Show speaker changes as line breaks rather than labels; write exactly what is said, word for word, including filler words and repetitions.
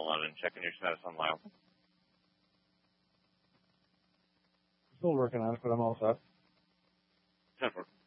eleven. Checking your status on Lyle.
Still working on it, but I'm all set.
ten four.